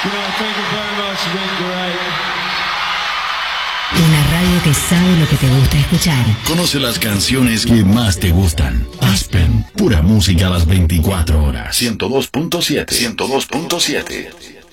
Thank you very much. It's been great. Una radio que sabe lo que te gusta escuchar. Conoce las canciones que más te gustan. Aspen, pura música a las 24 horas. 102.7. 102.7.